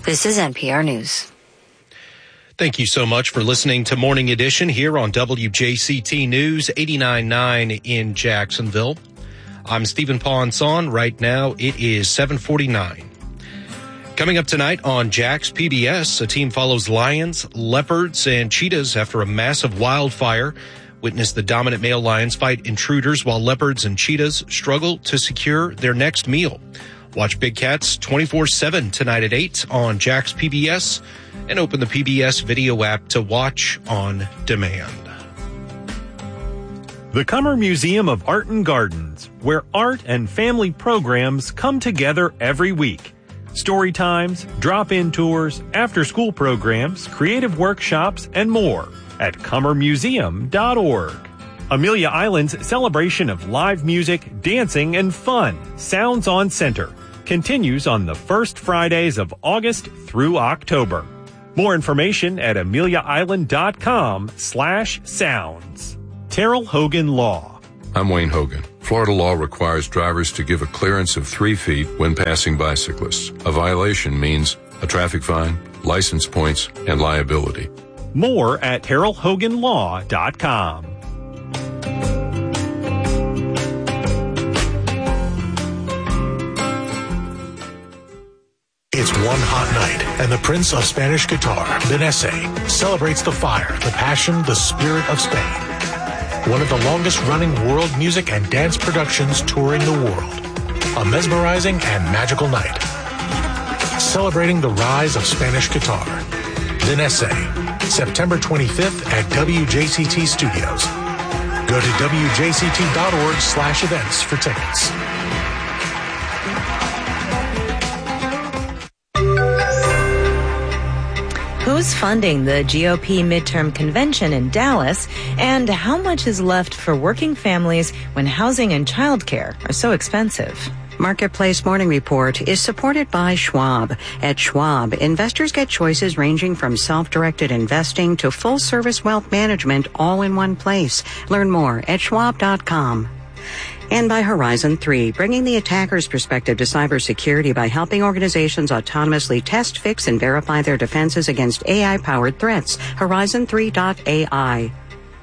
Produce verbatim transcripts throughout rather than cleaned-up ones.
This is N P R News. Thank you so much for listening to Morning Edition here on W J C T News eighty-nine point nine in Jacksonville. I'm Stephen Ponson. Right now it is seven forty-nine. Coming up tonight on Jax P B S, a team follows lions, leopards, and cheetahs after a massive wildfire. Witness the dominant male lions fight intruders while leopards and cheetahs struggle to secure their next meal. Watch Big Cats twenty-four seven tonight at eight on Jax P B S and open the P B S video app to watch on demand. The Cummer Museum of Art and Gardens, where art and family programs come together every week. Story times, drop-in tours, after-school programs, creative workshops, and more at cummer museum dot org. Amelia Island's celebration of live music, dancing, and fun, Sounds on Center, continues on the first Fridays of August through October. More information at amelia island dot com slash sounds. Terrell Hogan Law. I'm Wayne Hogan. Florida law requires drivers to give a clearance of three feet when passing bicyclists. A violation means a traffic fine, license points, and liability. More at terrell hogan law dot com. It's one hot night, and the Prince of Spanish Guitar, Benesse, celebrates the fire, the passion, the spirit of Spain. One of the longest-running world music and dance productions touring the world. A mesmerizing and magical night. Celebrating the rise of Spanish guitar. Benesse, September twenty-fifth at W J C T Studios. Go to W J C T dot org slash events for tickets. Who's funding the G O P midterm convention in Dallas, and how much is left for working families when housing and childcare are so expensive? Marketplace Morning Report is supported by Schwab. At Schwab, investors get choices ranging from self-directed investing to full-service wealth management all in one place. Learn more at schwab dot com. And by Horizon three, bringing the attacker's perspective to cybersecurity by helping organizations autonomously test, fix, and verify their defenses against A I-powered threats. Horizon three dot A I.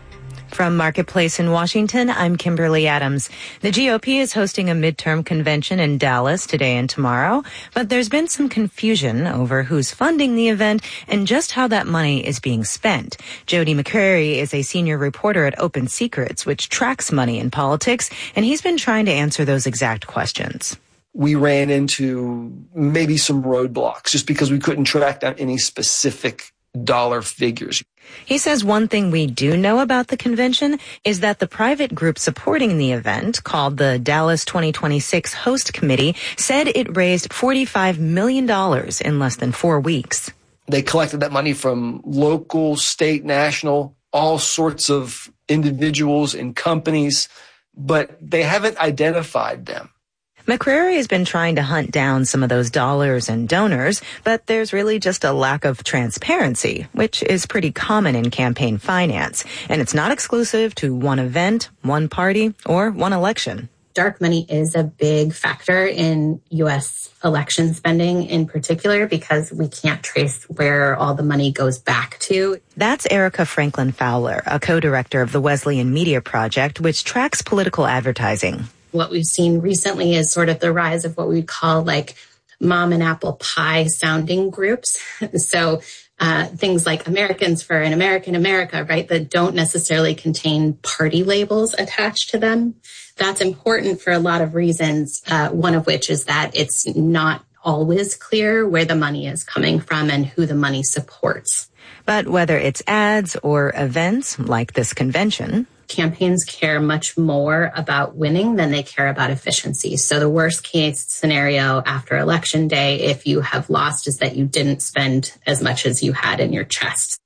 From Marketplace in Washington, I'm Kimberly Adams. The G O P is hosting a midterm convention in Dallas today and tomorrow, but there's been some confusion over who's funding the event and just how that money is being spent. Jody McCrary is a senior reporter at Open Secrets, which tracks money in politics, and he's been trying to answer those exact questions. We ran into maybe some roadblocks just because we couldn't track down any specific dollar figures. He says one thing we do know about the convention is that the private group supporting the event, called the Dallas twenty twenty-six Host Committee, said it raised forty-five million dollars in less than four weeks. They collected that money from local, state, national, all sorts of individuals and companies, but they haven't identified them. McCrary has been trying to hunt down some of those dollars and donors, but there's really just a lack of transparency, which is pretty common in campaign finance. And it's not exclusive to one event, one party, or one election. Dark money is a big factor in U S election spending in particular because we can't trace where all the money goes back to. That's Erica Franklin Fowler, a co-director of the Wesleyan Media Project, which tracks political advertising. What we've seen recently is sort of the rise of what we call like mom and apple pie sounding groups. So uh, things like Americans for an American America, right, that don't necessarily contain party labels attached to them. That's important for a lot of reasons, uh, one of which is that it's not always clear where the money is coming from and who the money supports. But whether it's ads or events like this convention, campaigns care much more about winning than they care about efficiency. So the worst case scenario after election day, if you have lost, is that you didn't spend as much as you had in your chest.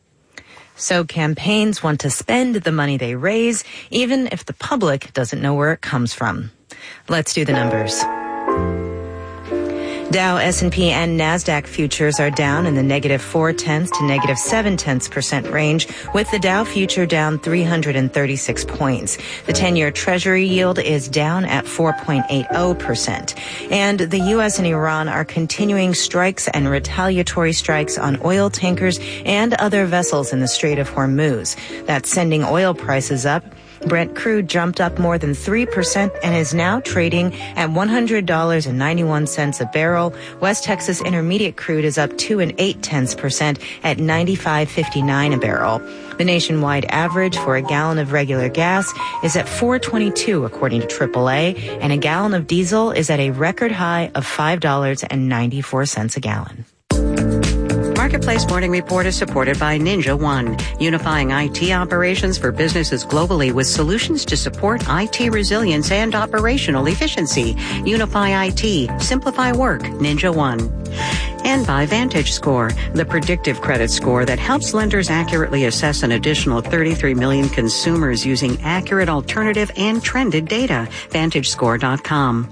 So campaigns want to spend the money they raise, even if the public doesn't know where it comes from. Let's do the numbers. Dow, S and P, and NASDAQ futures are down in the negative four-tenths to negative seven-tenths percent range, with the Dow future down three hundred thirty-six points. The ten-year Treasury yield is down at four point eight zero percent. And the U S and Iran are continuing strikes and retaliatory strikes on oil tankers and other vessels in the Strait of Hormuz. That's sending oil prices up. Brent crude jumped up more than three percent and is now trading at one hundred dollars and ninety-one cents a barrel. West Texas Intermediate crude is up two and eight tenths percent at ninety-five fifty-nine a barrel. The nationwide average for a gallon of regular gas is at four twenty-two, according to triple A, and a gallon of diesel is at a record high of five dollars and ninety-four cents a gallon. Marketplace Morning Report is supported by Ninja One, unifying I T operations for businesses globally with solutions to support I T resilience and operational efficiency. Unify I T, simplify work, Ninja One. And by VantageScore, the predictive credit score that helps lenders accurately assess an additional thirty-three million consumers using accurate alternative and trended data. Vantage Score dot com.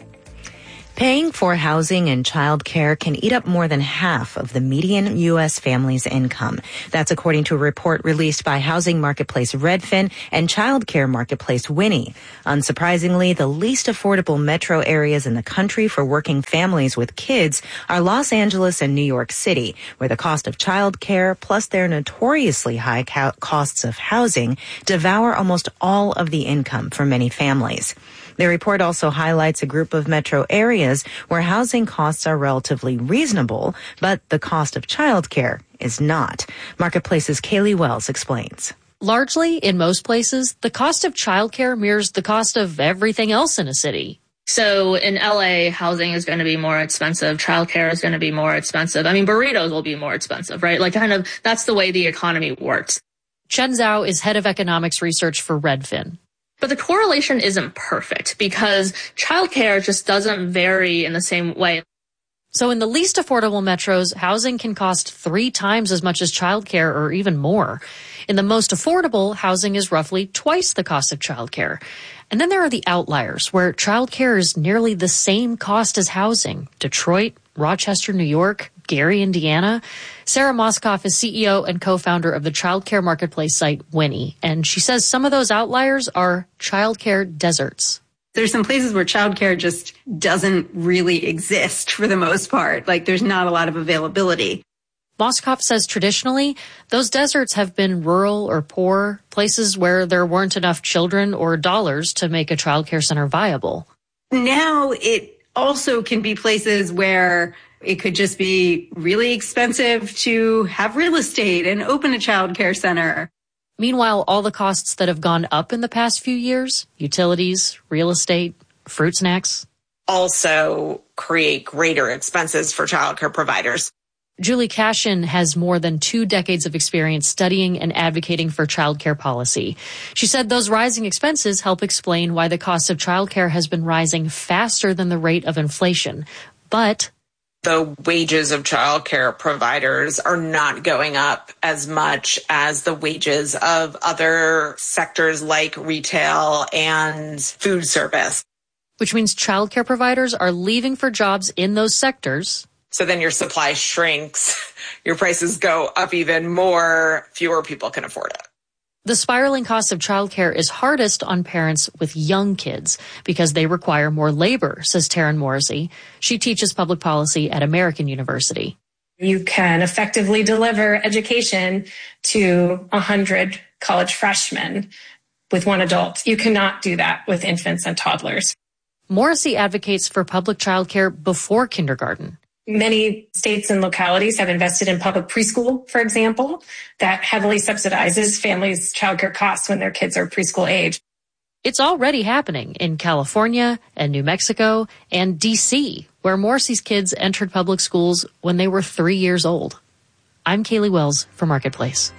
Paying for housing and child care can eat up more than half of the median U S family's income. That's according to a report released by housing marketplace Redfin and child care marketplace Winnie. Unsurprisingly, the least affordable metro areas in the country for working families with kids are Los Angeles and New York City, where the cost of child care plus their notoriously high co- costs of housing devour almost all of the income for many families. The report also highlights a group of metro areas where housing costs are relatively reasonable, but the cost of childcare is not. Marketplace's Kaylee Wells explains. Largely, in most places, the cost of childcare mirrors the cost of everything else in a city. So in L A, housing is going to be more expensive. Childcare is going to be more expensive. I mean, burritos will be more expensive, right? Like kind of that's the way the economy works. Chen Zhao is head of economics research for Redfin. But the correlation isn't perfect because childcare just doesn't vary in the same way. So in the least affordable metros, housing can cost three times as much as childcare or even more. In the most affordable, housing is roughly twice the cost of childcare. And then there are the outliers where childcare is nearly the same cost as housing. Detroit, Rochester, New York, Gary, Indiana. Sarah Moskoff is C E O and co-founder of the childcare marketplace site Winnie, and she says some of those outliers are childcare deserts. There's some places where childcare just doesn't really exist for the most part. Like there's not a lot of availability. Moskoff says traditionally, those deserts have been rural or poor, places where there weren't enough children or dollars to make a childcare center viable. Now it also can be places where it could just be really expensive to have real estate and open a child care center. Meanwhile, all the costs that have gone up in the past few years, utilities, real estate, fruit snacks, also create greater expenses for child care providers. Julie Cashin has more than two decades of experience studying and advocating for childcare policy. She said those rising expenses help explain why the cost of childcare has been rising faster than the rate of inflation. But the wages of childcare providers are not going up as much as the wages of other sectors like retail and food service. Which means childcare providers are leaving for jobs in those sectors. So then your supply shrinks, your prices go up even more, fewer people can afford it. The spiraling cost of childcare is hardest on parents with young kids because they require more labor, says Taryn Morrissey. She teaches public policy at American University. You can effectively deliver education to one hundred college freshmen with one adult. You cannot do that with infants and toddlers. Morrissey advocates for public childcare before kindergarten. Many states and localities have invested in public preschool, for example, that heavily subsidizes families' childcare costs when their kids are preschool age. It's already happening in California and New Mexico and D C, where Morrissey's kids entered public schools when they were three years old. I'm Kaylee Wells for Marketplace.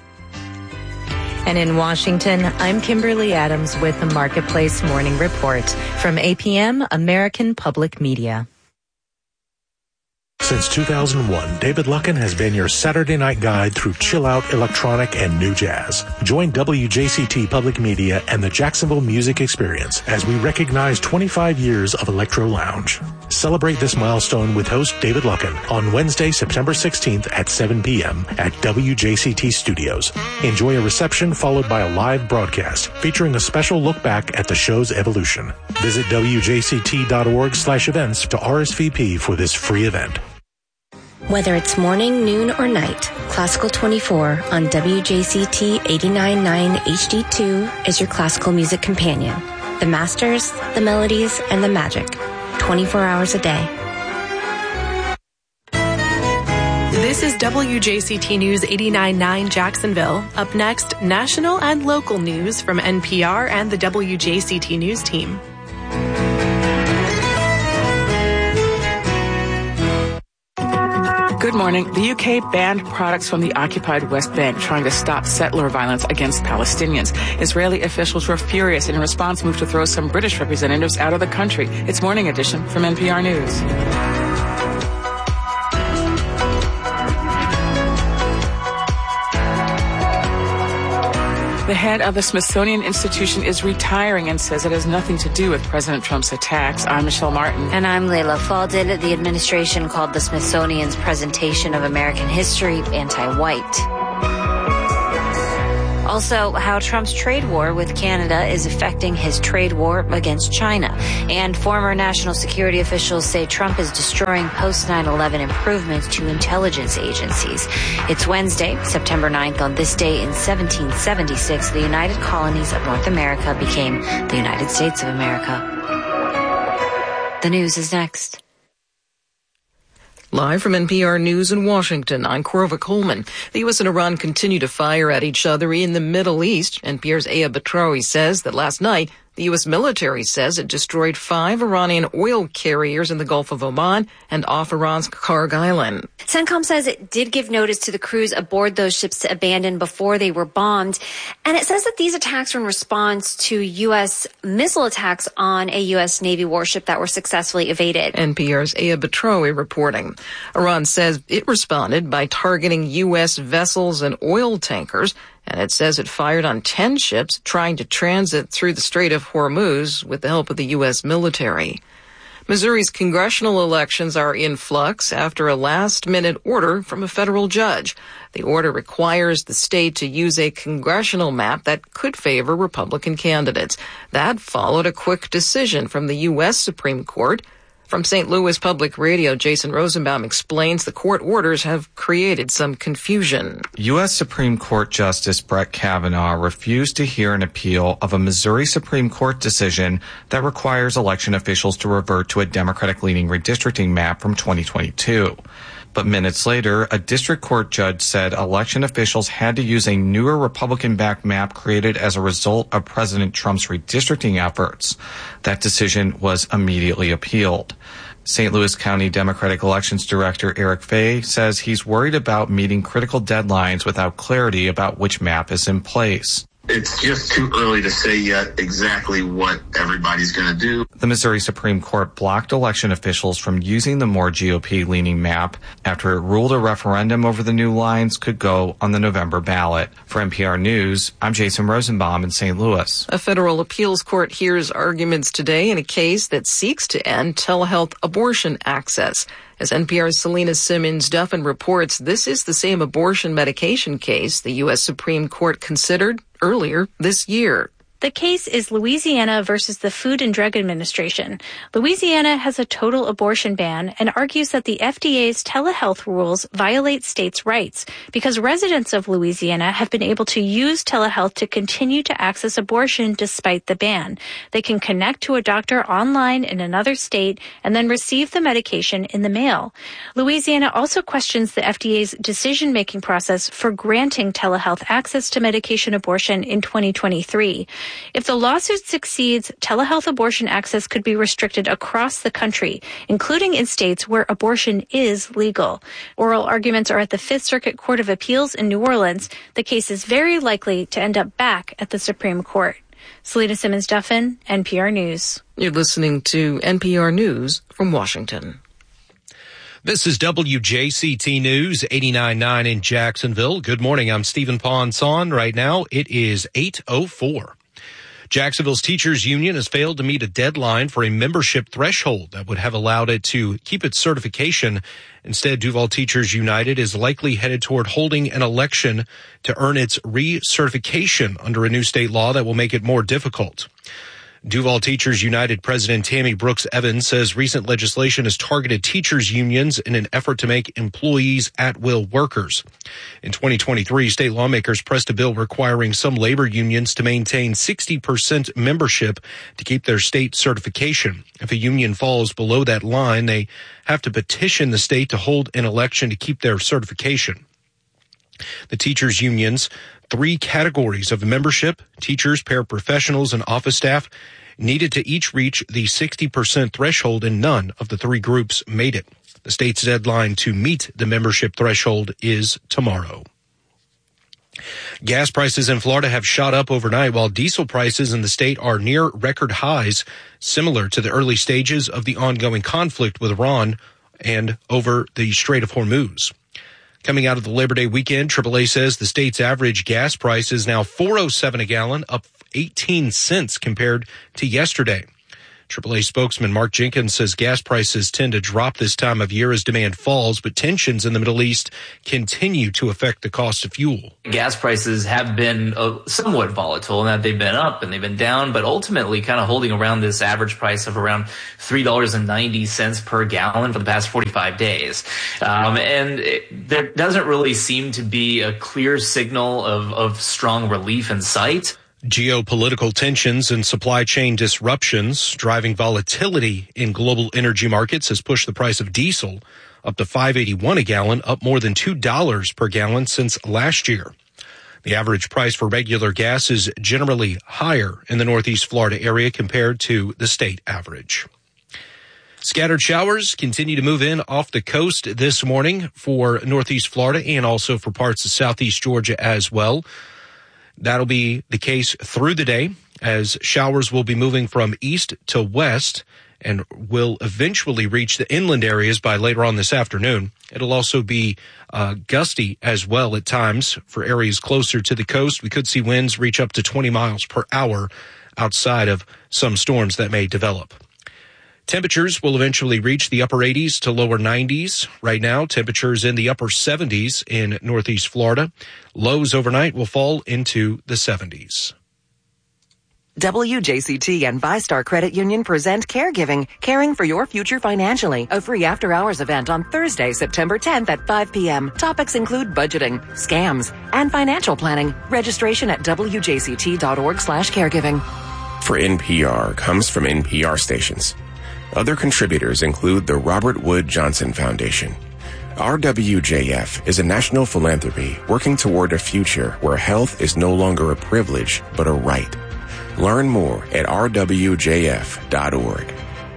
And in Washington, I'm Kimberly Adams with the Marketplace Morning Report from A P M, American Public Media. Since two thousand one, David Luckin has been your Saturday night guide through chill-out, electronic, and new jazz. Join W J C T Public Media and the Jacksonville Music Experience as we recognize twenty-five years of Electro Lounge. Celebrate this milestone with host David Luckin on Wednesday, September sixteenth at seven p.m. at W J C T Studios. Enjoy a reception followed by a live broadcast featuring a special look back at the show's evolution. Visit W J C T dot org slash events to R S V P for this free event. Whether it's morning, noon, or night, Classical twenty-four on W J C T eighty-nine point nine H D two is your classical music companion. The masters, the melodies, and the magic. twenty-four hours a day. This is W J C T News eighty-nine point nine Jacksonville. Up next, national and local news from N P R and the W J C T News team. Good morning. The U K banned products from the occupied West Bank, trying to stop settler violence against Palestinians. Israeli officials were furious and in response moved to throw some British representatives out of the country. It's Morning Edition from N P R News. The head of the Smithsonian Institution is retiring and says it has nothing to do with President Trump's attacks. I'm Michelle Martin. And I'm Layla Faldin. The administration called the Smithsonian's presentation of American history anti-white. Also, how Trump's trade war with Canada is affecting his trade war against China. And former national security officials say Trump is destroying post nine eleven improvements to intelligence agencies. It's Wednesday, September ninth. On this day in seventeen seventy-six, the United Colonies of North America became the United States of America. The news is next. Live from N P R News in Washington, I'm Korva Coleman. The U S and Iran continue to fire at each other in the Middle East. N P R's Aya Batrawi says that last night, the U S military says it destroyed five Iranian oil carriers in the Gulf of Oman and off Iran's Karg Island. CENTCOM says it did give notice to the crews aboard those ships to abandon before they were bombed. And it says that these attacks were in response to U S missile attacks on a U S Navy warship that were successfully evaded. N P R's Aya Batrawi reporting. Iran says it responded by targeting U S vessels and oil tankers, and it says it fired on ten ships trying to transit through the Strait of Hormuz with the help of the U S military. Missouri's congressional elections are in flux after a last-minute order from a federal judge. The order requires the state to use a congressional map that could favor Republican candidates. That followed a quick decision from the U S Supreme Court. From Saint Louis Public Radio, Jason Rosenbaum explains the court orders have created some confusion. U S Supreme Court Justice Brett Kavanaugh refused to hear an appeal of a Missouri Supreme Court decision that requires election officials to revert to a Democratic-leaning redistricting map from twenty twenty-two. But minutes later, a district court judge said election officials had to use a newer Republican-backed map created as a result of President Trump's redistricting efforts. That decision was immediately appealed. Saint Louis County Democratic Elections Director Eric Fay says he's worried about meeting critical deadlines without clarity about which map is in place. It's just too early to say yet exactly what everybody's going to do. The Missouri Supreme Court blocked election officials from using the more G O P-leaning map after it ruled a referendum over the new lines could go on the November ballot. For N P R News, I'm Jason Rosenbaum in Saint Louis. A federal appeals court hears arguments today in a case that seeks to end telehealth abortion access. As N P R's Selena Simmons-Duffin reports, this is the same abortion medication case the U S Supreme Court considered earlier this year. The case is Louisiana versus the Food and Drug Administration. Louisiana has a total abortion ban and argues that the F D A's telehealth rules violate states' rights because residents of Louisiana have been able to use telehealth to continue to access abortion despite the ban. They can connect to a doctor online in another state and then receive the medication in the mail. Louisiana also questions the F D A's decision-making process for granting telehealth access to medication abortion in twenty twenty-three. If the lawsuit succeeds, telehealth abortion access could be restricted across the country, including in states where abortion is legal. Oral arguments are at the Fifth Circuit Court of Appeals in New Orleans. The case is very likely to end up back at the Supreme Court. Selena Simmons-Duffin, N P R News. You're listening to N P R News from Washington. This is W J C T News, eighty-nine point nine in Jacksonville. Good morning. I'm Stephen Ponson. Right now, it is eight oh four. Jacksonville's teachers union has failed to meet a deadline for a membership threshold that would have allowed it to keep its certification. Instead, Duval Teachers United is likely headed toward holding an election to earn its recertification under a new state law that will make it more difficult. Duval Teachers United President Tammy Brooks Evans says recent legislation has targeted teachers unions in an effort to make employees at-will workers. In twenty twenty-three, state lawmakers pressed a bill requiring some labor unions to maintain sixty percent membership to keep their state certification. If a union falls below that line, they have to petition the state to hold an election to keep their certification. The teachers unions three categories of membership, teachers, paraprofessionals, and office staff, needed to each reach the sixty percent threshold, and none of the three groups made it. The state's deadline to meet the membership threshold is tomorrow. Gas prices in Florida have shot up overnight, while diesel prices in the state are near record highs, similar to the early stages of the ongoing conflict with Iran and over the Strait of Hormuz. Coming out of the Labor Day weekend, triple A says the state's average gas price is now four oh seven a gallon, up eighteen cents compared to yesterday. triple A spokesman Mark Jenkins says gas prices tend to drop this time of year as demand falls, but tensions in the Middle East continue to affect the cost of fuel. Gas prices have been uh, somewhat volatile in that they've been up and they've been down, but ultimately kind of holding around this average price of around three dollars and ninety cents per gallon for the past forty-five days. Um, and it, there doesn't really seem to be a clear signal of, of strong relief in sight. Geopolitical tensions and supply chain disruptions driving volatility in global energy markets has pushed the price of diesel up to five eighty-one a gallon, up more than two dollars per gallon since last year. The average price for regular gas is generally higher in the Northeast Florida area compared to the state average. Scattered showers continue to move in off the coast this morning for Northeast Florida and also for parts of Southeast Georgia as well. That'll be the case through the day as showers will be moving from east to west and will eventually reach the inland areas by later on this afternoon. It'll also be uh, gusty as well at times for areas closer to the coast. We could see winds reach up to twenty miles per hour outside of some storms that may develop. Temperatures will eventually reach the upper eighties to lower nineties. Right now, temperatures in the upper seventies in Northeast Florida. Lows overnight will fall into the seventies. W J C T and ViStar Credit Union present Caregiving, Caring for Your Future Financially, a free after-hours event on Thursday, September tenth at five p.m. Topics include budgeting, scams, and financial planning. Registration at W J C T dot org slash caregiving. For N P R comes from N P R stations. Other contributors include the Robert Wood Johnson Foundation. R W J F is a national philanthropy working toward a future where health is no longer a privilege, but a right. Learn more at R W J F dot org.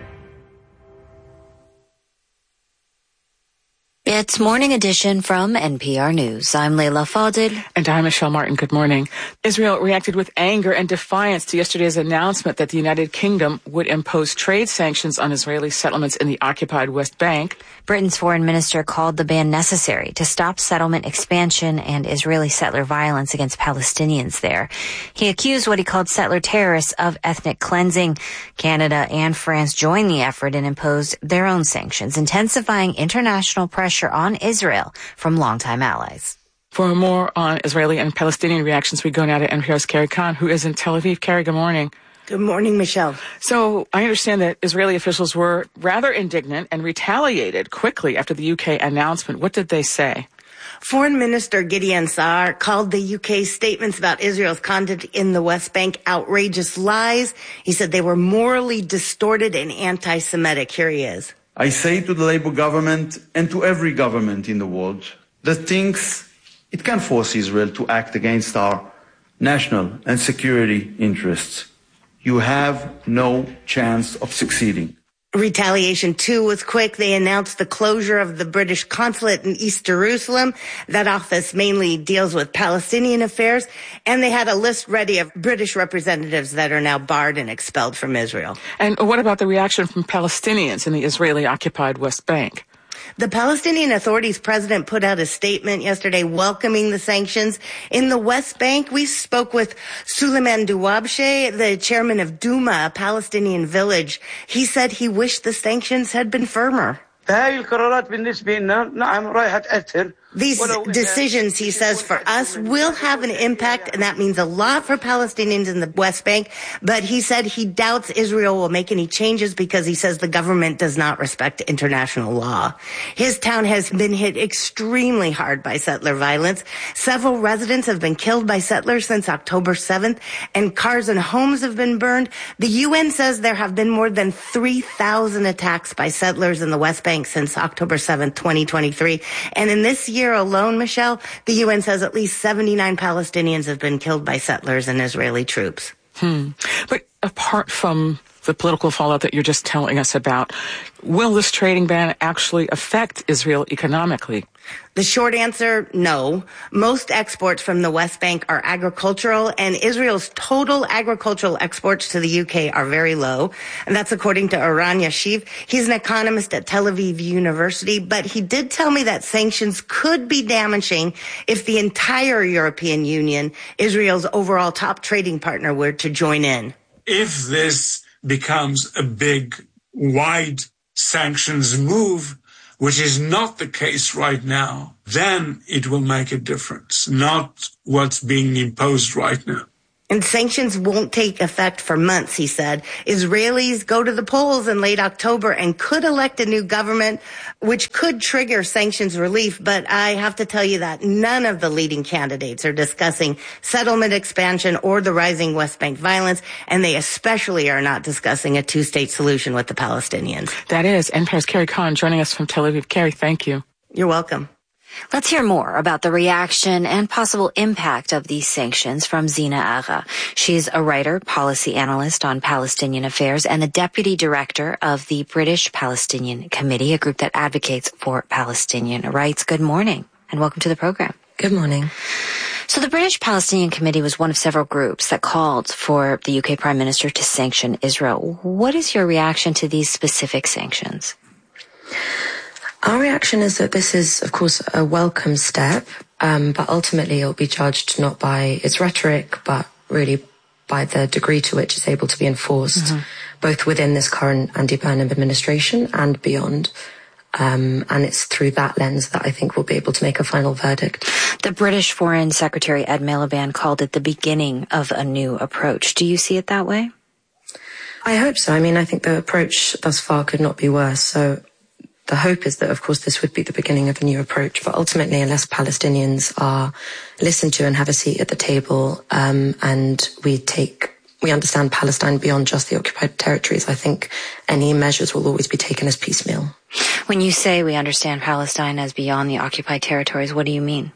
It's Morning Edition from N P R News. I'm Leila Fadil. And I'm Michelle Martin. Good morning. Israel reacted with anger and defiance to yesterday's announcement that the United Kingdom would impose trade sanctions on Israeli settlements in the occupied West Bank. Britain's foreign minister called the ban necessary to stop settlement expansion and Israeli settler violence against Palestinians there. He accused what he called settler terrorists of ethnic cleansing. Canada and France joined the effort and imposed their own sanctions, intensifying international pressure on Israel from longtime allies. For more on Israeli and Palestinian reactions, we go now to N P R's Carrie Khan, who is in Tel Aviv. Carrie, good morning. Good morning, Michelle. So I understand that Israeli officials were rather indignant and retaliated quickly after the U K announcement. What did they say? Foreign Minister Gideon Saar called the U K's statements about Israel's conduct in the West Bank outrageous lies. He said they were morally distorted and anti-Semitic. Here he is. I say to the Labour government and to every government in the world that thinks it can force Israel to act against our national and security interests. You have no chance of succeeding. Retaliation, too, was quick. They announced the closure of the British consulate in East Jerusalem. That office mainly deals with Palestinian affairs. And they had a list ready of British representatives that are now barred and expelled from Israel. And what about the reaction from Palestinians in the Israeli-occupied West Bank? The Palestinian Authority's president put out a statement yesterday welcoming the sanctions. In the West Bank, we spoke with Suleiman Douabche, the chairman of Duma, a Palestinian village. He said he wished the sanctions had been firmer. These decisions, he says, for us will have an impact, and that means a lot for Palestinians in the West Bank. But he said he doubts Israel will make any changes because he says the government does not respect international law. His town has been hit extremely hard by settler violence. Several residents have been killed by settlers since October seventh, and cars and homes have been burned. The U N says there have been more than three thousand attacks by settlers in the West Bank since October seventh, twenty twenty-three. And in this year alone, Michelle, the U N says at least seventy-nine Palestinians have been killed by settlers and Israeli troops. Hmm. But apart from the political fallout that you're just telling us about, will this trading ban actually affect Israel economically? The short answer, no. Most exports from the West Bank are agricultural, and Israel's total agricultural exports to the U K are very low. And that's according to Eran Yashiv. He's an economist at Tel Aviv University, but he did tell me that sanctions could be damaging if the entire European Union, Israel's overall top trading partner, were to join in. If this becomes a big, wide sanctions move, which is not the case right now, then it will make a difference, not what's being imposed right now. And sanctions won't take effect for months, he said. Israelis go to the polls in late October and could elect a new government, which could trigger sanctions relief. But I have to tell you that none of the leading candidates are discussing settlement expansion or the rising West Bank violence, and they especially are not discussing a two-state solution with the Palestinians. That is N P R's Carrie Kahn joining us from Tel Aviv. Carrie, thank you. You're welcome. Let's hear more about the reaction and possible impact of these sanctions from Zina Agha. She's a writer, policy analyst on Palestinian affairs, and the deputy director of the British Palestinian Committee, a group that advocates for Palestinian rights. Good morning, and welcome to the program. Good morning. So the British Palestinian Committee was one of several groups that called for the U K Prime Minister to sanction Israel. What is your reaction to these specific sanctions? Our reaction is that this is, of course, a welcome step, um, but ultimately it will be judged not by its rhetoric, but really by the degree to which it's able to be enforced, mm-hmm. both within this current Andy Burnham administration and beyond. Um, and it's through that lens that I think we'll be able to make a final verdict. The British Foreign Secretary Ed Miliband called it the beginning of a new approach. Do you see it that way? I hope so. I mean, I think the approach thus far could not be worse. So the hope is that, of course, this would be the beginning of a new approach. But ultimately, unless Palestinians are listened to and have a seat at the table, um, and we take, we understand Palestine beyond just the occupied territories, I think any measures will always be taken as piecemeal. When you say we understand Palestine as beyond the occupied territories, what do you mean?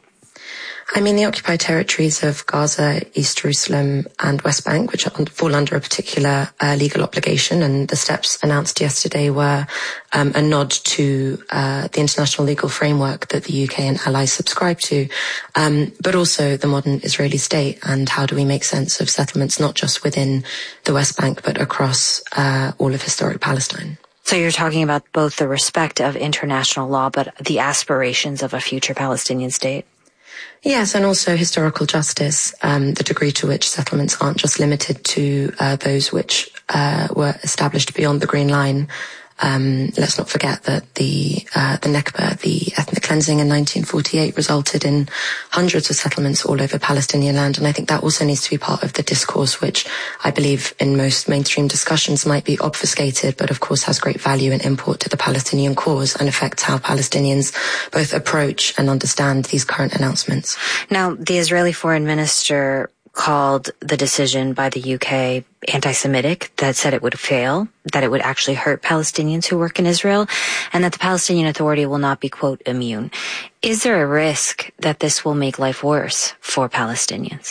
I mean the occupied territories of Gaza, East Jerusalem and West Bank, which fall under a particular uh, legal obligation, and the steps announced yesterday were um, a nod to uh, the international legal framework that the U K and allies subscribe to, um, but also the modern Israeli state, and how do we make sense of settlements not just within the West Bank but across uh, all of historic Palestine. So you're talking about both the respect of international law but the aspirations of a future Palestinian state? Yes, and also historical justice, um, the degree to which settlements aren't just limited to uh, those which uh, were established beyond the Green Line. Um, let's not forget that the uh, the Nakba, the ethnic cleansing in nineteen forty-eight, resulted in hundreds of settlements all over Palestinian land, and I think that also needs to be part of the discourse, which I believe in most mainstream discussions might be obfuscated, but of course has great value and import to the Palestinian cause and affects how Palestinians both approach and understand these current announcements. Now, the Israeli foreign minister called the decision by the U K anti-Semitic, that said it would fail, that it would actually hurt Palestinians who work in Israel, and that the Palestinian Authority will not be, quote, immune. Is there a risk that this will make life worse for Palestinians?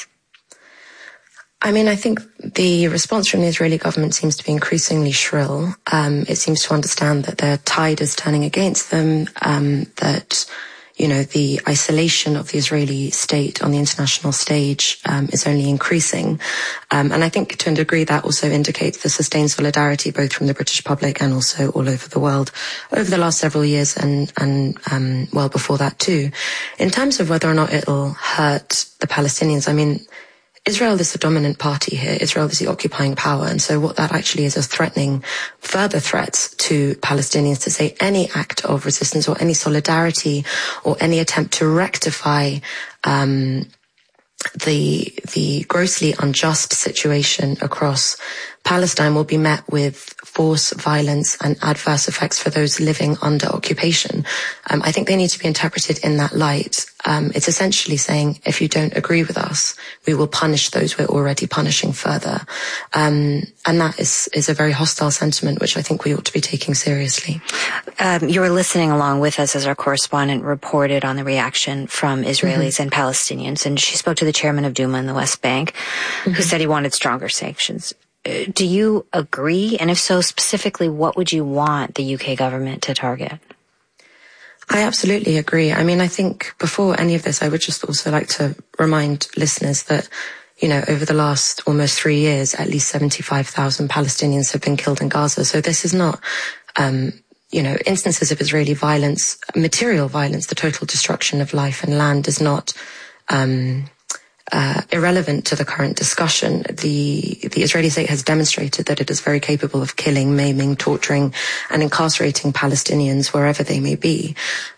I mean, I think the response from the Israeli government seems to be increasingly shrill. Um, it seems to understand that their tide is turning against them, um, that you know, the isolation of the Israeli state on the international stage um, is only increasing. Um, and I think to a degree that also indicates the sustained solidarity both from the British public and also all over the world over the last several years and, and um, well before that too. In terms of whether or not it'll hurt the Palestinians, I mean, Israel is the dominant party here. Israel is the occupying power. And so what that actually is is threatening further threats to Palestinians to say any act of resistance or any solidarity or any attempt to rectify um, the the grossly unjust situation across Palestine will be met with force, violence, and adverse effects for those living under occupation. Um, I think they need to be interpreted in that light. Um, it's essentially saying, if you don't agree with us, we will punish those we're already punishing further. Um, and that is, is a very hostile sentiment, which I think we ought to be taking seriously. Um, you were listening along with us as our correspondent reported on the reaction from Israelis mm-hmm. and Palestinians, and she spoke to the chairman of Duma in the West Bank, mm-hmm. who said he wanted stronger sanctions. Do you agree? And if so, specifically, what would you want the U K government to target? I absolutely agree. I mean, I think before any of this, I would just also like to remind listeners that, you know, over the last almost three years, at least seventy-five thousand Palestinians have been killed in Gaza. So this is not, um, you know, instances of Israeli violence, material violence, the total destruction of life and land is not, um, Uh, irrelevant to the current discussion. The the Israeli state has demonstrated that it is very capable of killing, maiming, torturing, and incarcerating Palestinians wherever they may be.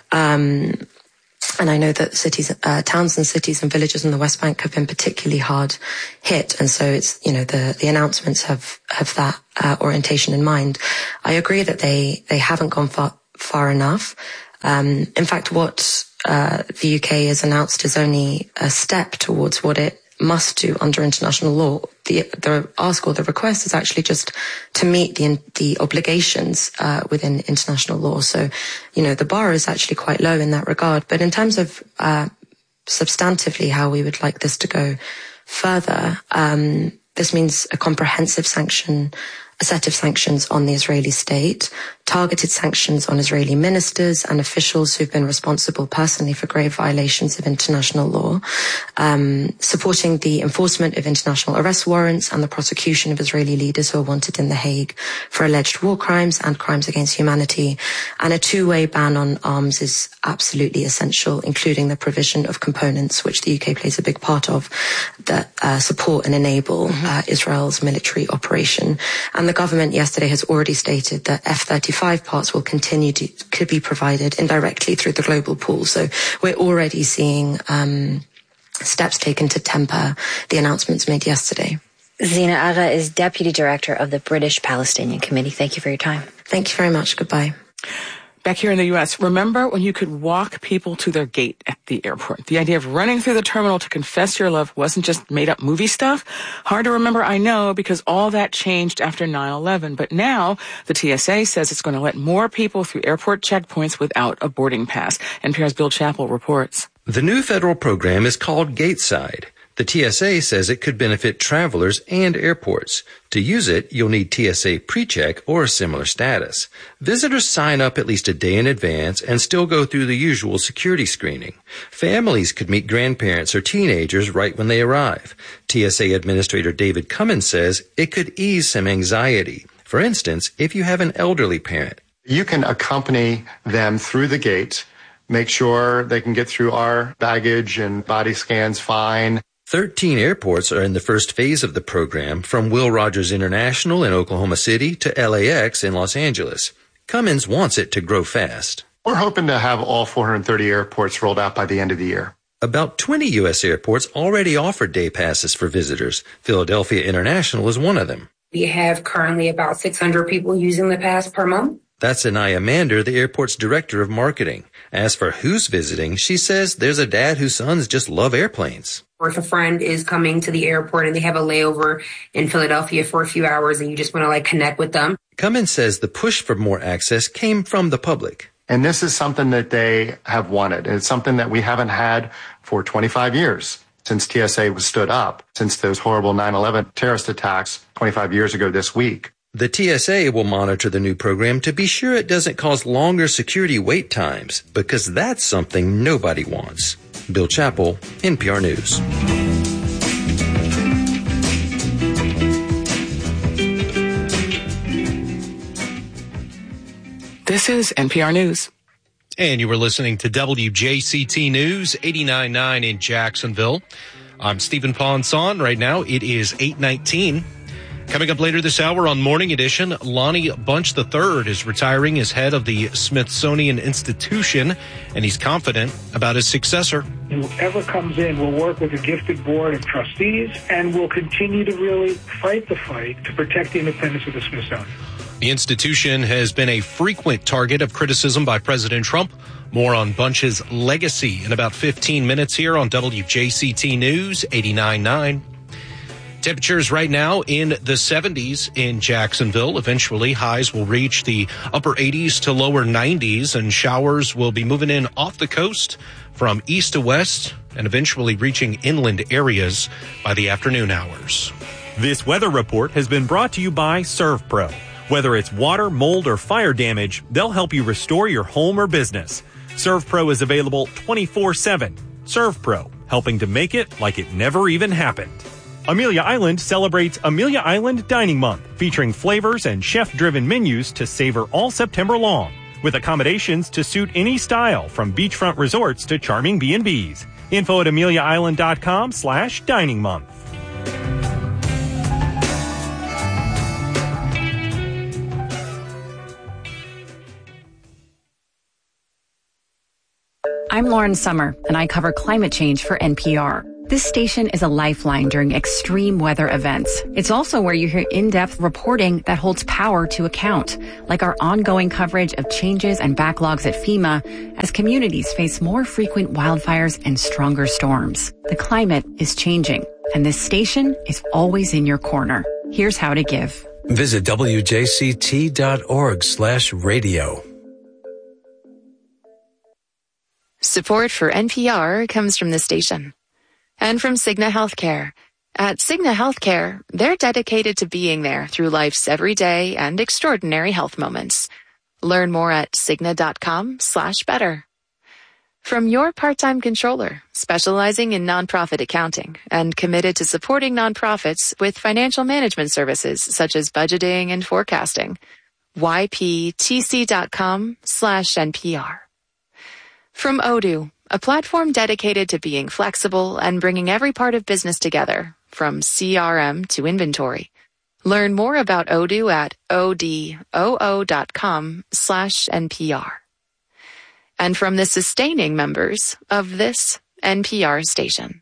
Um, and I know that cities, uh, towns and cities and villages in the West Bank have been particularly hard hit, and so it's, you know, the the announcements have have that uh, orientation in mind. I agree that they they haven't gone far far enough. Um, in fact, what Uh, the U K has announced is only a step towards what it must do under international law. The, the ask or the request is actually just to meet the the obligations uh, within international law. So, you know, the bar is actually quite low in that regard. But in terms of uh, substantively how we would like this to go further, um, this means a comprehensive sanction, a set of sanctions on the Israeli state, targeted sanctions on Israeli ministers and officials who've been responsible personally for grave violations of international law, um, supporting the enforcement of international arrest warrants and the prosecution of Israeli leaders who are wanted in The Hague for alleged war crimes and crimes against humanity. And a two-way ban on arms is absolutely essential, including the provision of components, which the U K plays a big part of, that uh, support and enable uh, Israel's military operation. And the government yesterday has already stated that F thirty-five parts will continue to could be provided indirectly through the global pool. So we're already seeing um, steps taken to temper the announcements made yesterday. Zina Agha is Deputy Director of the British Palestinian Committee. Thank you for your time. Thank you very much. Goodbye. Back here in the U S, remember when you could walk people to their gate at the airport? The idea of running through the terminal to confess your love wasn't just made-up movie stuff. Hard to remember, I know, because all that changed after nine eleven. But now the T S A says it's going to let more people through airport checkpoints without a boarding pass. N P R's Bill Chappell reports. The new federal program is called Gateside. The T S A says it could benefit travelers and airports. To use it, you'll need T S A PreCheck or a similar status. Visitors sign up at least a day in advance and still go through the usual security screening. Families could meet grandparents or teenagers right when they arrive. T S A Administrator David Cummins says it could ease some anxiety. For instance, if you have an elderly parent. You can accompany them through the gate, make sure they can get through our baggage and body scans fine. Thirteen airports are in the first phase of the program, from Will Rogers International in Oklahoma City to L A X in Los Angeles. Cummins wants it to grow fast. We're hoping to have all four hundred thirty airports rolled out by the end of the year. About twenty U S airports already offer day passes for visitors. Philadelphia International is one of them. We have currently about six hundred people using the pass per month. That's Anaya Mander, the airport's director of marketing. As for who's visiting, she says there's a dad whose sons just love airplanes. Or if a friend is coming to the airport and they have a layover in Philadelphia for a few hours and you just want to like connect with them. Cummins says the push for more access came from the public. And this is something that they have wanted. It's something that we haven't had for twenty-five years since T S A was stood up, since those horrible nine eleven terrorist attacks twenty-five years ago this week. The T S A will monitor the new program to be sure it doesn't cause longer security wait times, because that's something nobody wants. Bill Chappell, N P R News. This is N P R News. And you were listening to W J C T News, eighty-nine point nine in Jacksonville. I'm Stephen Ponson. Right now, it is eight nineteen. Coming up later this hour on Morning Edition, Lonnie Bunch the third is retiring as head of the Smithsonian Institution, and he's confident about his successor. Whoever comes in will work with a gifted board of trustees and will continue to really fight the fight to protect the independence of the Smithsonian. The institution has been a frequent target of criticism by President Trump. More on Bunch's legacy in about fifteen minutes here on W J C T News eighty-nine point nine. Temperatures right now in the seventies in Jacksonville. Eventually, highs will reach the upper eighties to lower nineties, and showers will be moving in off the coast from east to west and eventually reaching inland areas by the afternoon hours. This weather report has been brought to you by ServPro. Whether it's water, mold, or fire damage, they'll help you restore your home or business. ServPro is available twenty-four seven. ServPro, helping to make it like it never even happened. Amelia Island celebrates Amelia Island Dining Month, featuring flavors and chef-driven menus to savor all September long, with accommodations to suit any style, from beachfront resorts to charming B and B's. Info at ameliaisland.com slash dining month. I'm Lauren Summer, and I cover climate change for N P R. This station is a lifeline during extreme weather events. It's also where you hear in-depth reporting that holds power to account, like our ongoing coverage of changes and backlogs at FEMA as communities face more frequent wildfires and stronger storms. The climate is changing, and this station is always in your corner. Here's how to give. Visit W J C T dot org slash radio. Support for N P R comes from the station. And from Cigna Healthcare. At Cigna Healthcare, they're dedicated to being there through life's everyday and extraordinary health moments. Learn more at Cigna.com slash better. From your part-time controller, specializing in nonprofit accounting and committed to supporting nonprofits with financial management services such as budgeting and forecasting. Y P T C dot com slash N P R. From Odoo, a platform dedicated to being flexible and bringing every part of business together, from C R M to inventory. Learn more about Odoo at odoo.com slash NPR. And from the sustaining members of this N P R station.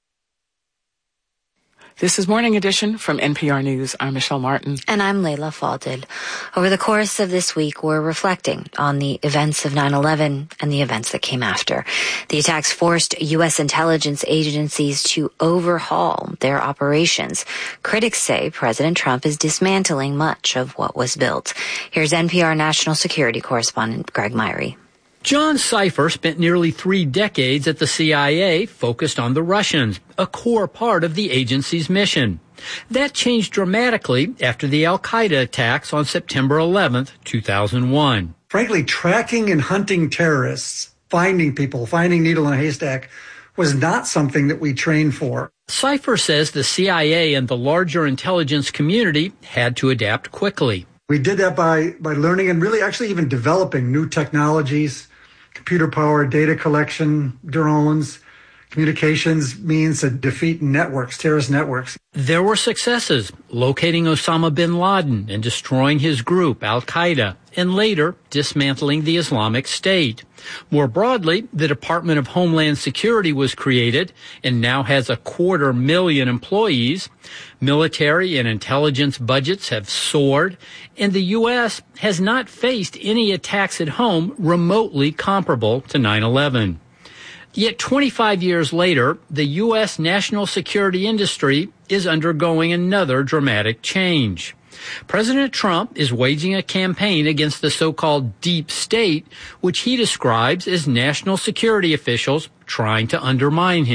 This is Morning Edition from N P R News. I'm Michelle Martin. And I'm Layla Falded. Over the course of this week, we're reflecting on the events of nine eleven and the events that came after. The attacks forced U S intelligence agencies to overhaul their operations. Critics say President Trump is dismantling much of what was built. Here's N P R national security correspondent Greg Myrie. John Cipher spent nearly three decades at the C I A focused on the Russians, a core part of the agency's mission. That changed dramatically after the al-Qaeda attacks on September eleventh, two thousand one. Frankly, tracking and hunting terrorists, finding people, finding needle in a haystack, was not something that we trained for. Cipher says the C I A and the larger intelligence community had to adapt quickly. We did that by, by learning and really actually even developing new technologies, computer-powered data collection, drones, communications means to defeat networks, terrorist networks. There were successes, locating Osama bin Laden and destroying his group, Al-Qaeda, and later dismantling the Islamic State. More broadly, the Department of Homeland Security was created and now has a quarter million employees. Military and intelligence budgets have soared, and the U S has not faced any attacks at home remotely comparable to nine eleven. Yet twenty-five years later, the U S national security industry is undergoing another dramatic change. President Trump is waging a campaign against the so-called deep state, which he describes as national security officials trying to undermine him.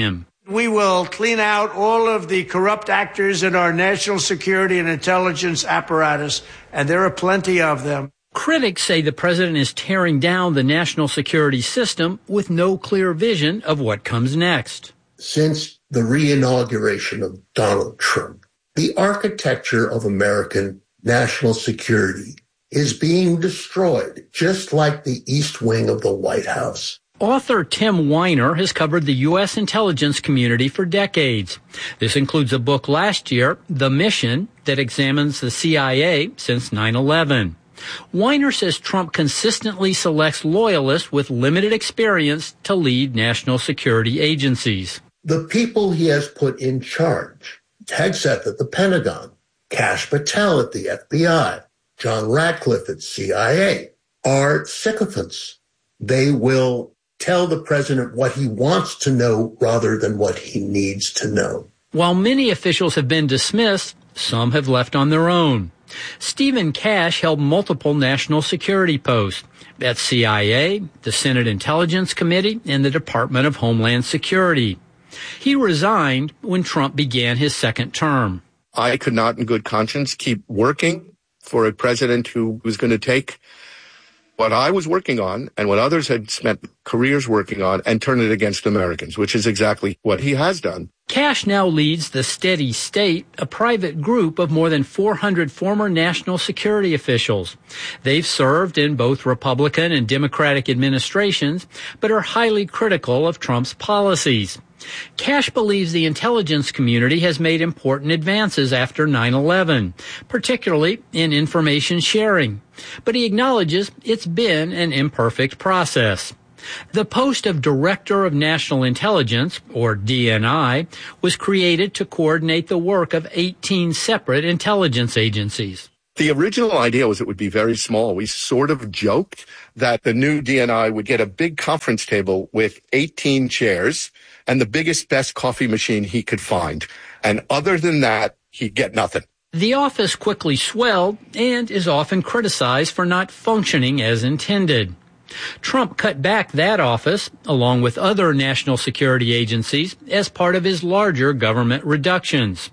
We will clean out all of the corrupt actors in our national security and intelligence apparatus, and there are plenty of them. Critics say the president is tearing down the national security system with no clear vision of what comes next. Since the re-inauguration of Donald Trump, the architecture of American national security is being destroyed, just like the East Wing of the White House. Author Tim Weiner has covered the U S intelligence community for decades. This includes a book last year, The Mission, that examines the C I A since nine eleven. Weiner says Trump consistently selects loyalists with limited experience to lead national security agencies. The people he has put in charge, Hegseth at the Pentagon, Kash Patel at the F B I, John Ratcliffe at C I A, are sycophants. They will tell the president what he wants to know rather than what he needs to know. While many officials have been dismissed, some have left on their own. Stephen Kash held multiple national security posts at C I A, the Senate Intelligence Committee, and the Department of Homeland Security. He resigned when Trump began his second term. I could not in good conscience keep working for a president who was going to take what I was working on and what others had spent careers working on and turn it against Americans, which is exactly what he has done. Kash now leads the Steady State, a private group of more than four hundred former national security officials. They've served in both Republican and Democratic administrations, but are highly critical of Trump's policies. Kash believes the intelligence community has made important advances after nine eleven, particularly in information sharing, but he acknowledges it's been an imperfect process. The post of Director of National Intelligence, or D N I, was created to coordinate the work of eighteen separate intelligence agencies. The original idea was it would be very small. We sort of joked that the new D N I would get a big conference table with eighteen chairs and the biggest, best coffee machine he could find. And other than that, he'd get nothing. The office quickly swelled and is often criticized for not functioning as intended. Trump cut back that office, along with other national security agencies, as part of his larger government reductions.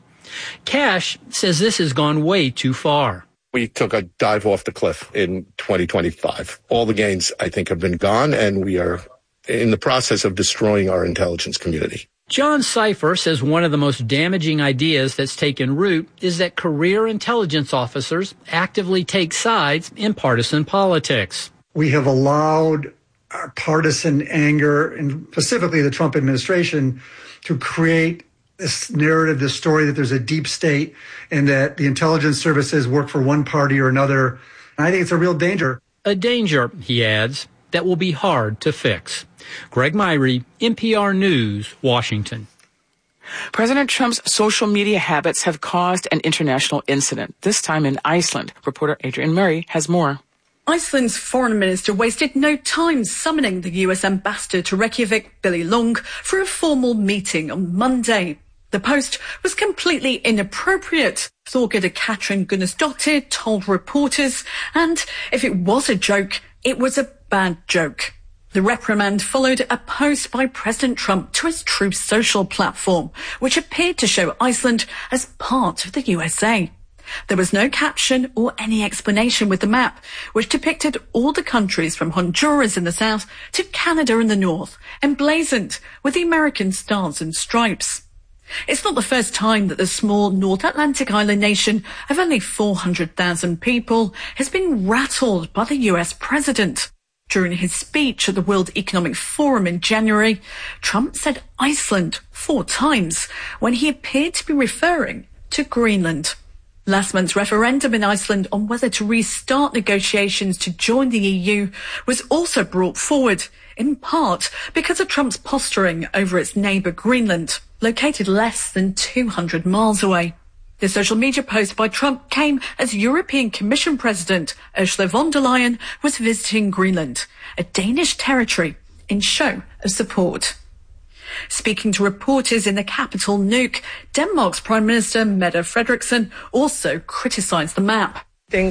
Kash says this has gone way too far. We took a dive off the cliff in twenty twenty-five. All the gains, I think, have been gone, and we are in the process of destroying our intelligence community. John Cipher says one of the most damaging ideas that's taken root is that career intelligence officers actively take sides in partisan politics. We have allowed our partisan anger, and specifically the Trump administration, to create this narrative, this story that there's a deep state and that the intelligence services work for one party or another. And I think it's a real danger. A danger, he adds, that will be hard to fix. Greg Myrie, N P R News, Washington. President Trump's social media habits have caused an international incident, this time in Iceland. Reporter Adrian Murray has more. Iceland's foreign minister wasted no time summoning the U S ambassador to Reykjavik, Billy Long, for a formal meeting on Monday. The post was completely inappropriate, Thorgerður Katrín Gunnarsdóttir told reporters, and if it was a joke, it was a bad joke. The reprimand followed a post by President Trump to his Truth Social platform, which appeared to show Iceland as part of the U S A. There was no caption or any explanation with the map, which depicted all the countries from Honduras in the south to Canada in the north, emblazoned with the American stars and stripes. It's not the first time that the small North Atlantic island nation of only four hundred thousand people has been rattled by the U S president. During his speech at the World Economic Forum in January, Trump said Iceland four times when he appeared to be referring to Greenland. Last month's referendum in Iceland on whether to restart negotiations to join the E U was also brought forward, in part because of Trump's posturing over its neighbour Greenland, located less than two hundred miles away. The social media post by Trump came as European Commission President Ursula von der Leyen was visiting Greenland, a Danish territory, in show of support. Speaking to reporters in the capital, Nuuk, Denmark's Prime Minister Mette Frederiksen also criticised the map. The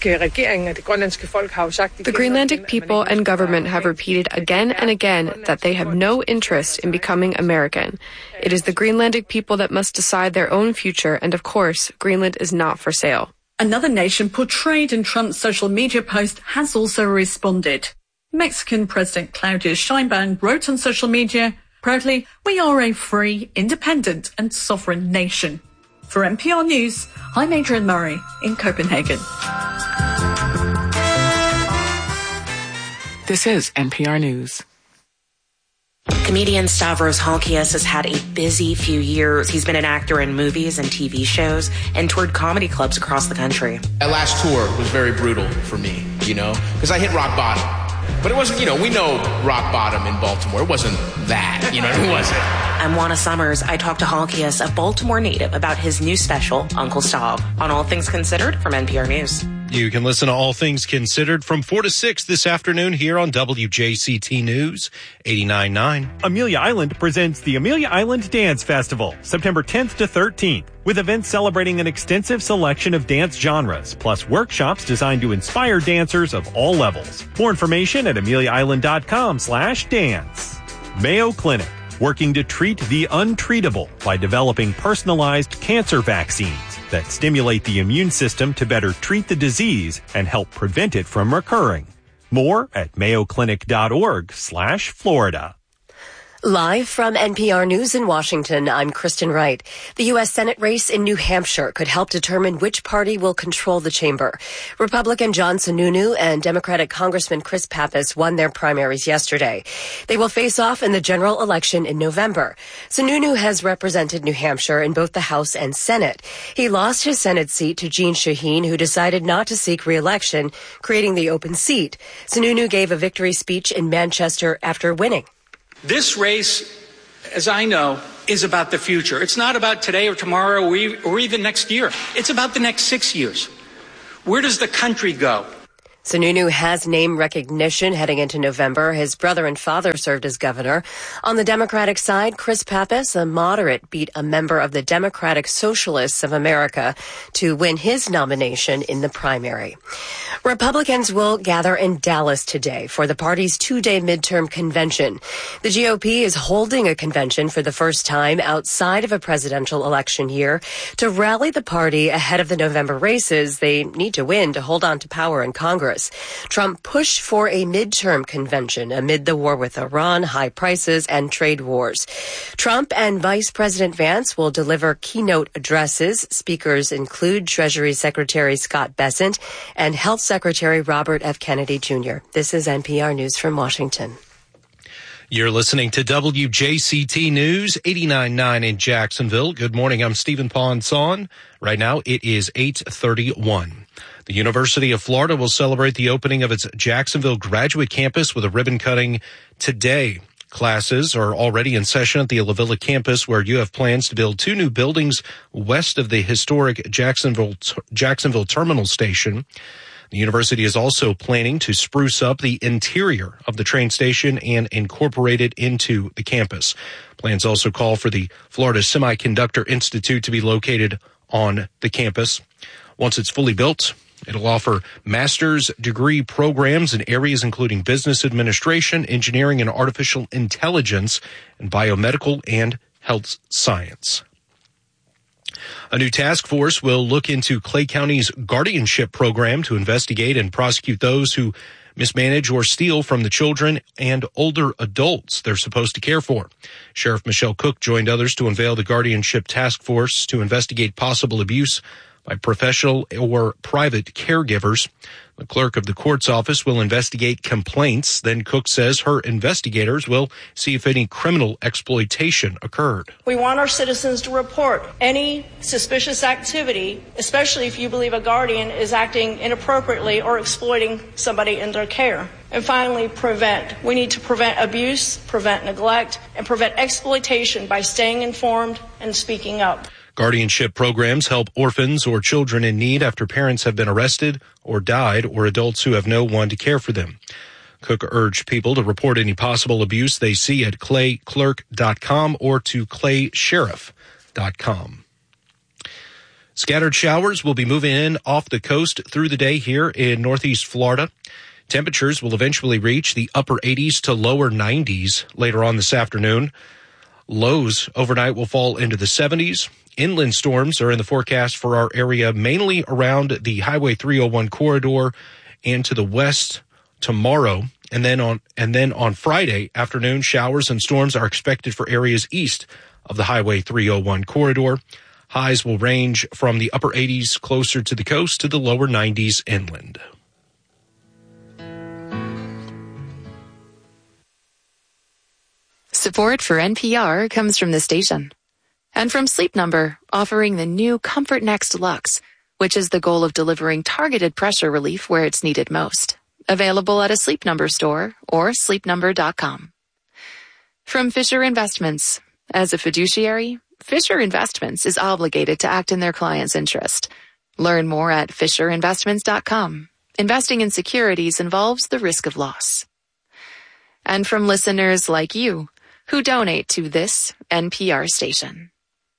Greenlandic people and government have repeated again and again that they have no interest in becoming American. It is the Greenlandic people that must decide their own future, and of course, Greenland is not for sale. Another nation portrayed in Trump's social media post has also responded. Mexican President Claudia Sheinbaum wrote on social media, "Proudly, we are a free, independent and sovereign nation." For N P R News, I'm Adrian Murray in Copenhagen. This is N P R News. Comedian Stavros Halkias has had a busy few years. He's been an actor in movies and T V shows and toured comedy clubs across the country. That last tour was very brutal for me, you know, because I hit rock bottom. But it wasn't, you know, we know rock bottom in Baltimore. It wasn't that, you know, it wasn't. I'm Juana Summers. I talked to Halkias, a Baltimore native, about his new special, Uncle Stav, on All Things Considered from N P R News. You can listen to All Things Considered from four to six this afternoon here on W J C T News eighty-nine point nine. Amelia Island presents the Amelia Island Dance Festival, September tenth to thirteenth, with events celebrating an extensive selection of dance genres, plus workshops designed to inspire dancers of all levels. More information at amelia island dot com slash dance. Mayo Clinic, working to treat the untreatable by developing personalized cancer vaccines that stimulate the immune system to better treat the disease and help prevent it from recurring. More at mayo clinic dot org slash Florida. Live from N P R News in Washington, I'm Kristen Wright. The U S Senate race in New Hampshire could help determine which party will control the chamber. Republican John Sununu and Democratic Congressman Chris Pappas won their primaries yesterday. They will face off in the general election in November. Sununu has represented New Hampshire in both the House and Senate. He lost his Senate seat to Jeanne Shaheen, who decided not to seek re-election, creating the open seat. Sununu gave a victory speech in Manchester after winning. This race, as I know, is about the future. It's not about today or tomorrow or even next year. It's about the next six years. Where does the country go? Sununu has name recognition heading into November. His brother and father served as governor. On the Democratic side, Chris Pappas, a moderate, beat a member of the Democratic Socialists of America to win his nomination in the primary. Republicans will gather in Dallas today for the party's two-day midterm convention. The G O P is holding a convention for the first time outside of a presidential election year to rally the party ahead of the November races they need to win to hold on to power in Congress. Trump pushed for a midterm convention amid the war with Iran, high prices, and trade wars. Trump and Vice President Vance will deliver keynote addresses. Speakers include Treasury Secretary Scott Bessent and Health Secretary Robert F. Kennedy Junior This is N P R News from Washington. You're listening to W J C T News eighty-nine point nine in Jacksonville. Good morning. I'm Stephen Ponson. Right now it is eight thirty-one. The University of Florida will celebrate the opening of its Jacksonville graduate campus with a ribbon cutting today. Classes are already in session at the La Villa campus, where you have plans to build two new buildings west of the historic Jacksonville, Jacksonville Terminal Station. The university is also planning to spruce up the interior of the train station and incorporate it into the campus. Plans also call for the Florida Semiconductor Institute to be located on the campus. Once it's fully built, it'll offer master's degree programs in areas including business administration, engineering, and artificial intelligence, and biomedical and health science. A new task force will look into Clay County's guardianship program to investigate and prosecute those who mismanage or steal from the children and older adults they're supposed to care for. Sheriff Michelle Cook joined others to unveil the guardianship task force to investigate possible abuse by professional or private caregivers. The clerk of the court's office will investigate complaints. Then Cook says her investigators will see if any criminal exploitation occurred. We want our citizens to report any suspicious activity, especially if you believe a guardian is acting inappropriately or exploiting somebody in their care. And finally, prevent. We need to prevent abuse, prevent neglect, and prevent exploitation by staying informed and speaking up. Guardianship programs help orphans or children in need after parents have been arrested or died, or adults who have no one to care for them. Cook urged people to report any possible abuse they see at clay clerk dot com or to clay sheriff dot com. Scattered showers will be moving in off the coast through the day here in northeast Florida. Temperatures will eventually reach the upper eighties to lower nineties later on this afternoon. Lows overnight will fall into the seventies. Inland storms are in the forecast for our area, mainly around the Highway three oh one corridor and to the west tomorrow. And then on and then on Friday afternoon, showers and storms are expected for areas east of the Highway three oh one corridor. Highs will range from the upper eighties closer to the coast to the lower nineties inland. Support for N P R comes from the station. And from Sleep Number, offering the new Comfort Next Luxe, which is the goal of delivering targeted pressure relief where it's needed most. Available at a Sleep Number store or sleep number dot com. From Fisher Investments. As a fiduciary, Fisher Investments is obligated to act in their client's interest. Learn more at fisher investments dot com. Investing in securities involves the risk of loss. And from listeners like you, who donate to this N P R station.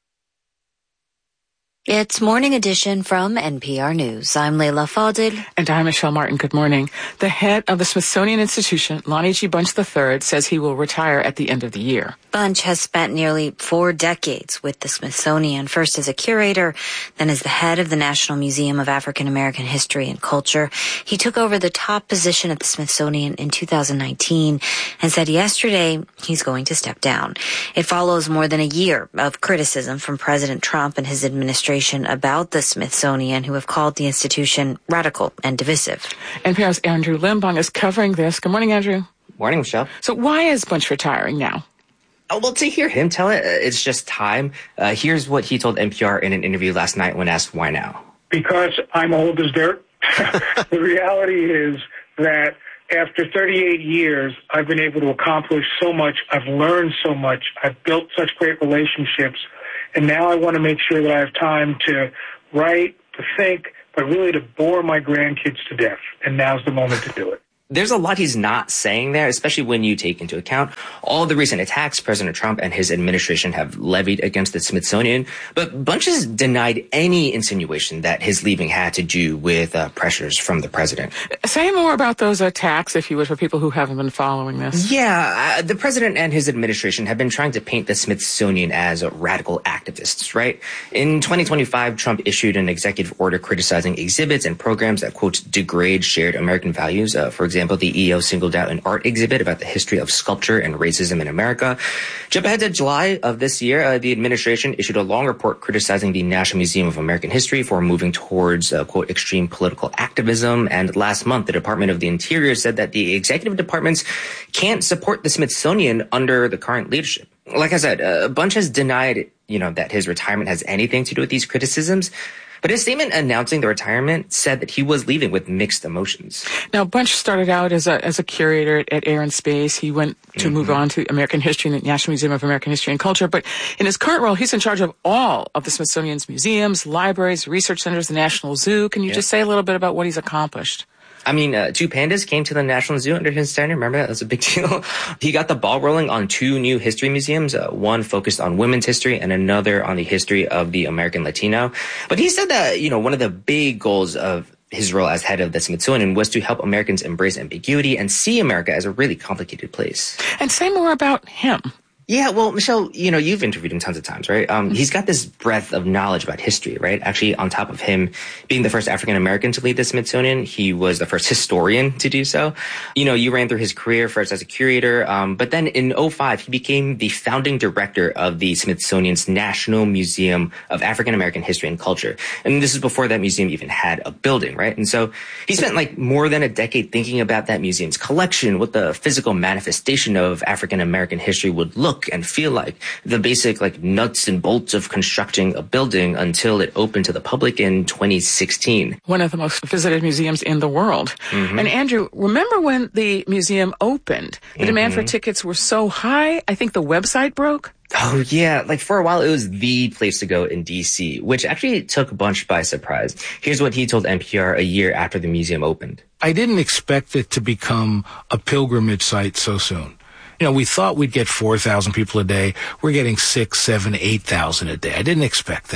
It's Morning Edition from N P R News. I'm Leila Fadil. And I'm Michelle Martin. Good morning. The head of the Smithsonian Institution, Lonnie G. Bunch the third, says he will retire at the end of the year. Bunch has spent nearly four decades with the Smithsonian, first as a curator, then as the head of the National Museum of African American History and Culture. He took over the top position at the Smithsonian in two thousand nineteen and said yesterday he's going to step down. It follows more than a year of criticism from President Trump and his administration about the Smithsonian, who have called the institution radical and divisive. N P R's Andrew Limbong is covering this. Good morning, Andrew. Morning, Michelle. So why is Bunch retiring now? Oh, well, to hear him tell it, it's just time. Uh, here's what he told N P R in an interview last night when asked why now. Because I'm old as dirt. The reality is that after thirty-eight years, I've been able to accomplish so much. I've learned so much. I've built such great relationships. And now I want to make sure that I have time to write, to think, but really to bore my grandkids to death. And now's the moment to do it. There's a lot he's not saying there, especially when you take into account all the recent attacks President Trump and his administration have levied against the Smithsonian. But Bunch has denied any insinuation that his leaving had to do with uh, pressures from the president. Say more about those attacks, if you would, for people who haven't been following this. Yeah, uh, the president and his administration have been trying to paint the Smithsonian as radical activists, right? In twenty twenty-five, Trump issued an executive order criticizing exhibits and programs that, quote, degrade shared American values. Uh, for example, the E O singled out an art exhibit about the history of sculpture and racism in America. Jump ahead to July of this year, uh, the administration issued a long report criticizing the National Museum of American History for moving towards, uh, quote, extreme political activism. And last month, the Department of the Interior said that the executive departments can't support the Smithsonian under the current leadership. Like I said, uh, Bunch has denied, you know, that his retirement has anything to do with these criticisms. But his statement announcing the retirement said that he was leaving with mixed emotions. Now, Bunch started out as a as a curator at, at Air and Space. He went to mm-hmm. move on to American History and the National Museum of American History and Culture. But in his current role, he's in charge of all of the Smithsonian's museums, libraries, research centers, the National Zoo. Can you yeah. just say a little bit about what he's accomplished? I mean, uh, two pandas came to the National Zoo under his tenure. Remember that? That was a big deal. He got the ball rolling on two new history museums, uh, one focused on women's history and another on the history of the American Latino. But he said that, you know, one of the big goals of his role as head of the Smithsonian was to help Americans embrace ambiguity and see America as a really complicated place. And say more about him. Yeah, well, Michelle, you know, you've interviewed him tons of times, right? Um, he's got this breadth of knowledge about history, right? Actually, on top of him being the first African-American to lead the Smithsonian, he was the first historian to do so. You know, you ran through his career first as a curator, um, but then in oh five, he became the founding director of the Smithsonian's National Museum of African-American History and Culture. And this is before that museum even had a building, right? And so he spent like more than a decade thinking about that museum's collection, what the physical manifestation of African-American history would look and feel like, the basic like nuts and bolts of constructing a building until it opened to the public in twenty sixteen. One of the most visited museums in the world. Mm-hmm. And Andrew, remember when the museum opened? The mm-hmm. demand for tickets were so high, I think the website broke? Oh, yeah. Like for a while, it was the place to go in D C, which actually took Bunch by surprise. Here's what he told N P R a year after the museum opened. I didn't expect it to become a pilgrimage site so soon. You know, we thought we'd get four thousand people a day. We're getting six, seven, eight thousand a day. I didn't expect that.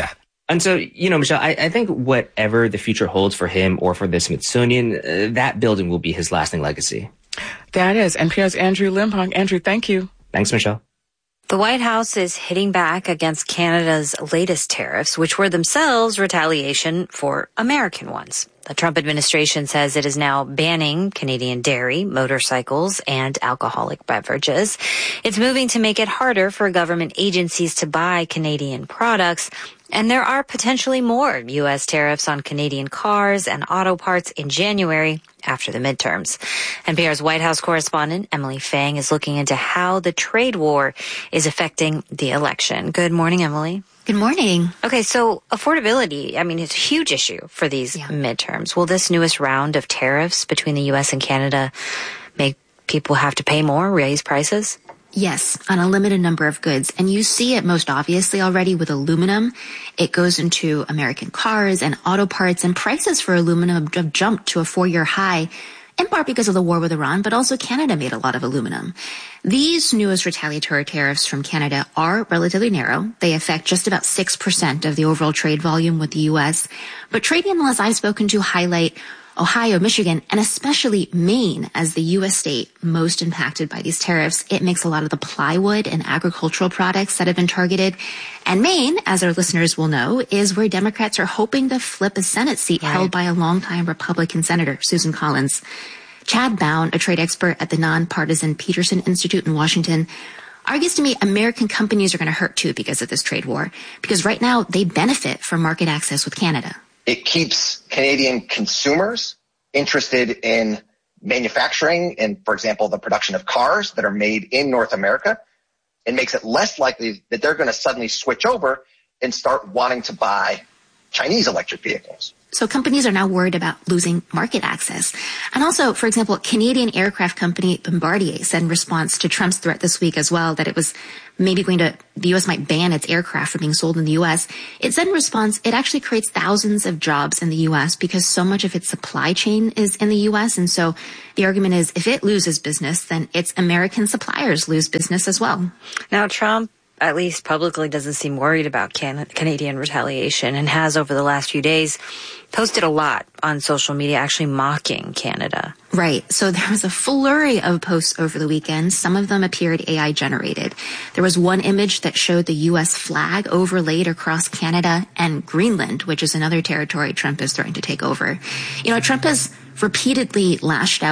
And so, you know, Michelle, I, I think whatever the future holds for him or for the Smithsonian, uh, that building will be his lasting legacy. That is N P R's Andrew Limbach. Andrew, thank you. Thanks, Michelle. The White House is hitting back against Canada's latest tariffs, which were themselves retaliation for American ones. The Trump administration says it is now banning Canadian dairy, motorcycles, and alcoholic beverages. It's moving to make it harder for government agencies to buy Canadian products. And there are potentially more U S tariffs on Canadian cars and auto parts in January after the midterms. N P R's White House correspondent Emily Fang is looking into how the trade war is affecting the election. Good morning, Emily. Good morning. Okay, so affordability, I mean, it's a huge issue for these yeah. midterms. Will this newest round of tariffs between the U S and Canada make people have to pay more, raise prices? Yes, on a limited number of goods. And you see it most obviously already with aluminum. It goes into American cars and auto parts, and prices for aluminum have jumped to a four-year high, in part because of the war with Iran, but also Canada made a lot of aluminum. These newest retaliatory tariffs from Canada are relatively narrow. They affect just about six percent of the overall trade volume with the U S. But trade analysts I've spoken to highlight Ohio, Michigan, and especially Maine as the U S state most impacted by these tariffs. It makes a lot of the plywood and agricultural products that have been targeted. And Maine, as our listeners will know, is where Democrats are hoping to flip a Senate seat right. held by a longtime Republican Senator, Susan Collins. Chad Bown, a trade expert at the nonpartisan Peterson Institute in Washington, argues to me American companies are going to hurt too because of this trade war, because right now they benefit from market access with Canada. It keeps Canadian consumers interested in manufacturing and, for example, the production of cars that are made in North America. It makes it less likely that they're going to suddenly switch over and start wanting to buy Chinese electric vehicles. So companies are now worried about losing market access. And also, for example, Canadian aircraft company Bombardier said in response to Trump's threat this week as well that it was maybe going to, the U S might ban its aircraft from being sold in the U S. It said in response, it actually creates thousands of jobs in the U S because so much of its supply chain is in the U S. And so the argument is if it loses business, then its American suppliers lose business as well. Now, Trump, at least publicly, doesn't seem worried about Can- Canadian retaliation and has over the last few days posted a lot on social media actually mocking Canada. Right. So there was a flurry of posts over the weekend. Some of them appeared A I generated. There was one image that showed the U S flag overlaid across Canada and Greenland, which is another territory Trump is threatening to take over. You know, Trump has repeatedly lashed out